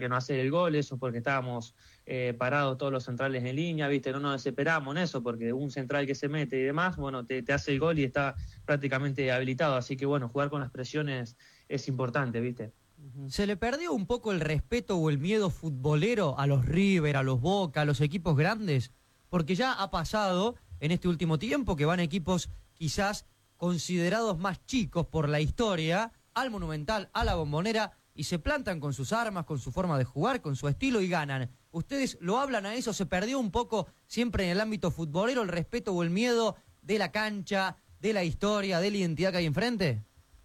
que no hacer el gol, eso porque estábamos parados todos los centrales en línea, ¿viste? No nos desesperamos en eso, porque un central que se mete y demás, bueno, te hace el gol y está prácticamente habilitado, así que bueno, jugar con las presiones es importante, ¿viste? ¿Se le perdió un poco el respeto o el miedo futbolero a los River, a los Boca, a los equipos grandes? Porque ya ha pasado en este último tiempo que van equipos quizás considerados más chicos por la historia al Monumental, a la Bombonera, y se plantan con sus armas, con su forma de jugar, con su estilo y ganan. ¿Ustedes lo hablan a eso? ¿Se perdió un poco siempre en el ámbito futbolero el respeto o el miedo de la cancha, de la historia, de la identidad que hay enfrente?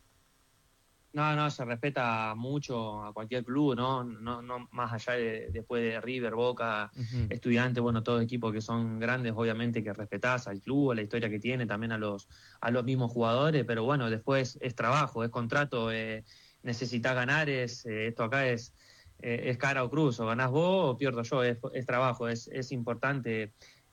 No, se respeta mucho a cualquier club, ¿no? No más allá después de River, Boca, Estudiantes, bueno, todos equipos que son grandes, obviamente que respetás al club, a la historia que tiene, también a los mismos jugadores, pero bueno, después es trabajo, es contrato, necesitas ganar, esto acá es cara o cruz, o ganás vos o pierdo yo, es trabajo, es importante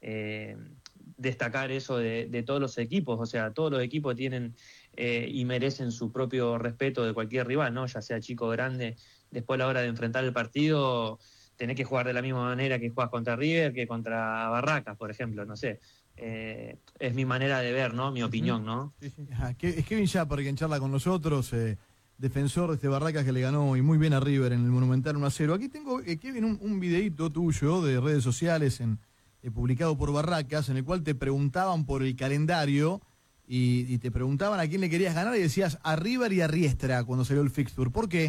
destacar eso de todos los equipos, o sea, todos los equipos tienen y merecen su propio respeto de cualquier rival, ¿no? Ya sea chico o grande, después a la hora de enfrentar el partido tenés que jugar de la misma manera que jugás contra River que contra Barracas, por ejemplo, no sé. Es mi manera de ver, ¿no? Mi opinión, ¿no? Sí. Es Kevin Schapper quien charla con nosotros, defensor de Barracas que le ganó y muy bien a River en el Monumental 1-0. Aquí tengo, Kevin, un videíto tuyo de redes sociales publicado por Barracas, en el cual te preguntaban por el calendario y te preguntaban a quién le querías ganar y decías a River y a Riestra cuando salió el fixture. ¿Por qué?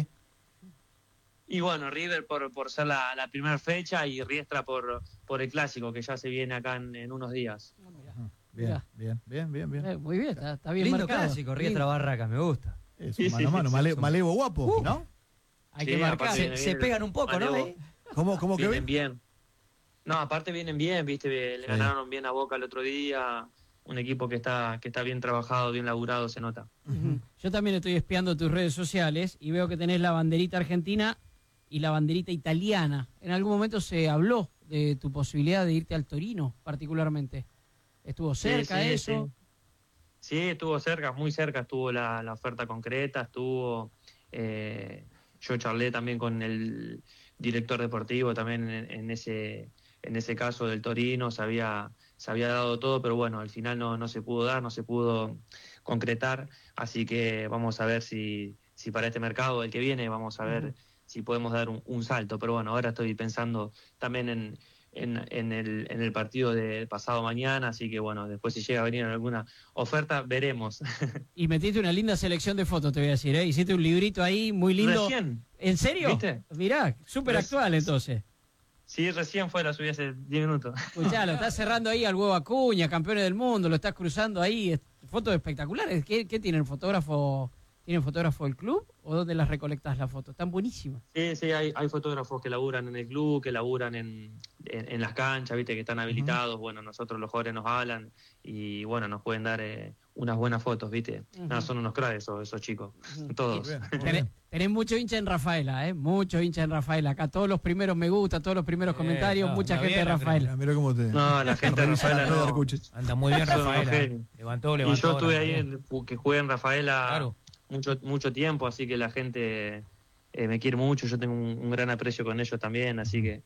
Y bueno, River por ser la primera fecha y Riestra por el clásico que ya se viene acá en unos días. Bien. Muy bien, está bien lindo marcado. Clásico, Riestra Barracas, me gusta. Es un mano a mano, Malevo guapo, ¿no? Hay que marcar. Se pegan un poco, ¿no? ¿Cómo que vienen bien? No, aparte vienen bien, viste, le ganaron bien a Boca el otro día, un equipo que está bien trabajado, bien laburado, se nota. Yo también estoy espiando tus redes sociales y veo que tenés la banderita argentina y la banderita italiana. ¿En algún momento se habló de tu posibilidad de irte al Torino, particularmente? ¿Estuvo cerca eso? Sí, estuvo cerca, muy cerca estuvo la oferta concreta, yo charlé también con el director deportivo también en ese caso del Torino, se había dado todo, pero bueno, al final no se pudo dar, no se pudo concretar, así que vamos a ver si para este mercado, el que viene, vamos a ver si podemos dar un salto, pero bueno, ahora estoy pensando también en el partido del pasado mañana, así que bueno, después si llega a venir alguna oferta, veremos. Y metiste una linda selección de fotos, te voy a decir, ¿eh? Hiciste un librito ahí muy lindo. ¿Recién? ¿En serio? ¿Viste? Mirá, súper actual entonces. Sí, recién la subí hace 10 minutos. Escuchá, lo estás cerrando ahí al huevo Acuña, campeones del mundo, lo estás cruzando ahí, fotos espectaculares. ¿Qué tienen fotógrafo? ¿Tienen fotógrafo del club o dónde las recolectas las fotos? Están buenísimas. Sí, hay fotógrafos que laburan en el club, que laburan en las canchas, viste, que están habilitados. Bueno, nosotros los jóvenes nos hablan y bueno, nos pueden dar unas buenas fotos, viste. No, son unos cracks esos chicos, todos. Tenés mucho hincha en Rafaela, mucho hincha en Rafaela. Acá todos los primeros me gusta, todos los primeros comentarios, mucha gente de Rafaela. Mira cómo te... No, la gente de Rafaela no. Anda muy bien Rafaela. Levantó. Y yo estuve ahí, que jugué en Rafaela... Claro. Mucho tiempo, así que la gente me quiere mucho, yo tengo un gran aprecio con ellos también, así que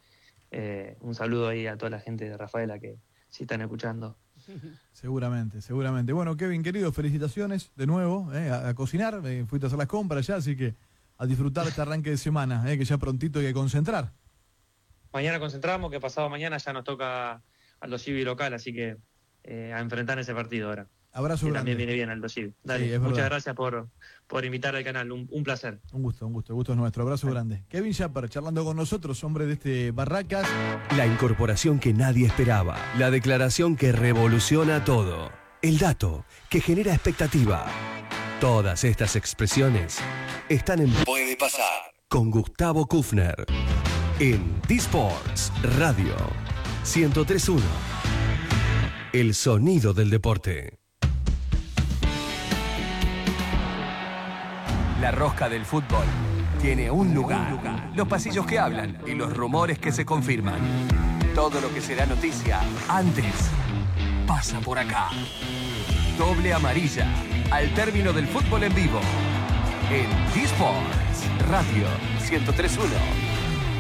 un saludo ahí a toda la gente de Rafaela que sí están escuchando. Seguramente. Bueno, Kevin, querido, felicitaciones de nuevo, a cocinar, fuiste a hacer las compras ya, así que a disfrutar este arranque de semana, que ya prontito hay que concentrar. Mañana concentramos, que pasado mañana ya nos toca Aldo Civi local, así que a enfrentar ese partido ahora. Abrazo grande. También viene bien Aldo Civi. Dale, sí, muchas gracias por invitar al canal, un placer. Un gusto, el gusto es nuestro, abrazo grande. Kevin Schapper charlando con nosotros, hombre de este Barracas. La incorporación que nadie esperaba, la declaración que revoluciona todo, el dato que genera expectativa. Todas estas expresiones están en Puede Pasar con Gustavo Kufner en D-Sports Radio 103.1. El sonido del deporte. La rosca del fútbol tiene un lugar. Los pasillos que hablan y los rumores que se confirman. Todo lo que será noticia antes pasa por acá. Doble amarilla al término del fútbol en vivo. En D-Sports Radio 103.1.